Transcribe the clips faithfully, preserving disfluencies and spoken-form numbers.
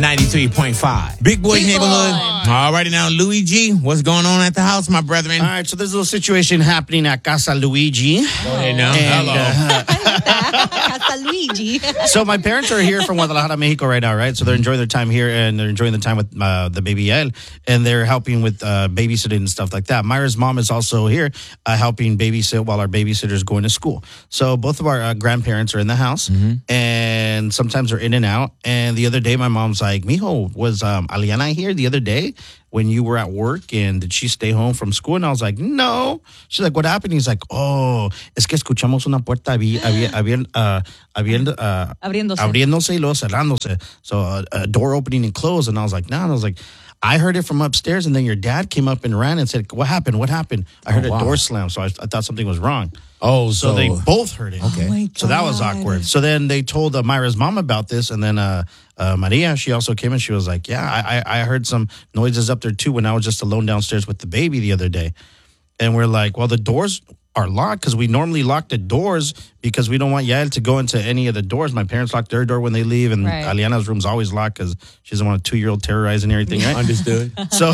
ninety-three point five. Big Boy's Big Neighborhood. Boy. All righty now, Luigi, what's going on at the house, my brethren? All right, so there's a little situation happening at Casa Luigi. Go ahead now. And, Hello. uh, Casa Luigi. So my parents are here from Guadalajara, Mexico right now, right? So they're enjoying their time here and they're enjoying the time with uh, the baby El, and they're helping with uh, babysitting and stuff like that. Myra's mom is also here uh, helping babysit while our babysitter is going to school. So both of our uh, grandparents are in the house, Mm-hmm. and sometimes they're in and out. And the other day, my mom's like, "Mijo, was um, Aliana here the other day when you were at work, and did she stay home from school?" And I was like, "No." She's like, "What happened?" He's like, "Oh, es que escuchamos una puerta abi- abi- abi- uh, abriendo, uh, Abriéndose. abriéndose y luego cerrándose." So uh, a door opening and close. And I was like, "No." Nah. And I was like, "I heard it from upstairs, and then your dad came up and ran and said, 'What happened? What happened?' I heard Oh, wow. a door slam, so I, I thought something was wrong." Oh, So, so, they both heard it. Okay. Oh my So that was awkward. So then they told uh, Myra's mom about this, and then uh, uh, Maria, she also came and she was like, "Yeah, I, I I heard some noises up there too when I was just alone downstairs with the baby the other day." And we're like, "Well, the doors are locked because we normally lock the doors because we don't want Yael to go into any of the doors. My parents lock their door when they leave, and Right. Aliana's room's always locked because she doesn't want a two-year-old terrorizing everything, right?" Understood. So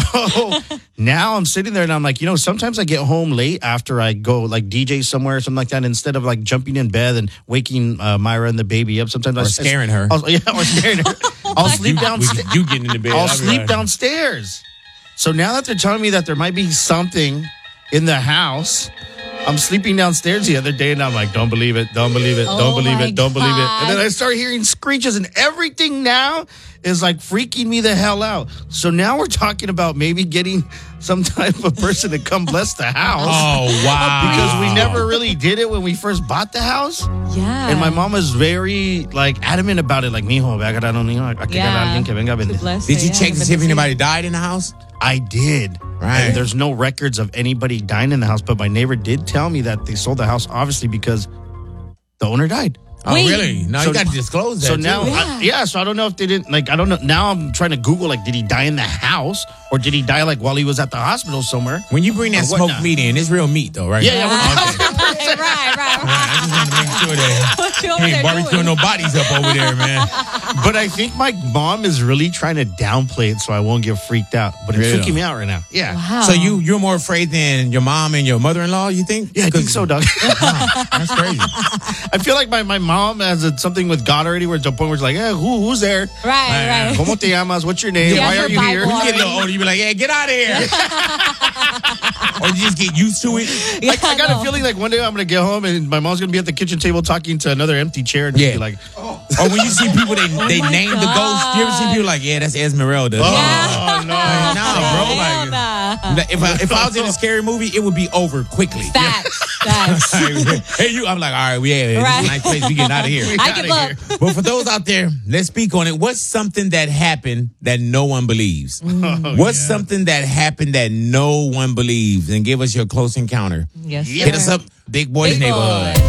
now I'm sitting there and I'm like, you know, sometimes I get home late after I go like D J somewhere or something like that. And instead of like jumping in bed and waking uh, Myra and the baby up, sometimes I Or scaring her. I'll, yeah, or scaring her. I'll sleep You, downstairs. you getting in the bed. I'll I'll be sleep like- downstairs. So now that they're telling me that there might be something in the house, I'm sleeping downstairs the other day and I'm like, don't believe it, don't believe it, don't Oh believe my it, don't believe it. And then God. I start hearing screeches and everything now is like freaking me the hell out. So now we're talking about maybe getting some type of person to come bless the house. Oh, wow. Because we never really did it when we first bought the house. Yeah. And my mom was very like adamant about it. Like, mijo, ve a agarrar un niño, aquí Yeah. alguien que venga a To bendecir. bless Did her, you yeah, check to see if bendecir. anybody died in the house? I did. Right. And there's no records of anybody dying in the house, but my neighbor did tell me that they sold the house obviously because the owner died. Oh, Wait. really? No, So- you got to disclose that. So too. now, Yeah. I, yeah, so I don't know if they didn't, like, I don't know. Now I'm trying to Google, like, did he die in the house or did he die, like, while he was at the hospital somewhere? when you bring that Or smoked whatnot. meat in, it's real meat, though, right? Yeah, yeah, we're- Okay. right, right, right. I just want to make sure that What you over he ain't there barbecuing doing? no bodies up over there, man. But I think my mom is really trying to downplay it so I won't get freaked out. But it's Really? freaking me out right now. Yeah. Wow. So you, you're more afraid than your mom and your mother-in-law, you think? Yeah, I think 'Cause- so, dog. That's crazy. I feel like my, my mom has a, something with God already where it's a point where it's like, hey, who, who's there? Right, right. ¿Cómo te llamas? What's your name? Yeah, Why her are you here? Bible When you get a little older, you be like, yeah, get out of here. Or you just get used to it. Yeah, I, I got no. a feeling like one day I'm going to get home and my mom's going to be at the kitchen table talking to another empty chair and Yeah. be like, Or when you see people, they, they my name the ghost. You ever see people like, yeah, that's Esmeralda. oh, Yeah. no. Like, nah, bro. Hell Like, nah. if I, if I was in a scary movie, it would be over quickly. Facts. Facts. Like, hey, you. I'm like, all right, we yeah, Right. this is a nice place. We getting out of here. I outta give up. But for those out there, let's speak on it. What's something that happened that no one believes? Oh, What's yeah. something that happened that no one believes? And give us your close encounter. Yes, Hit sir. us up, Big Boys Big Neighborhood. Boy.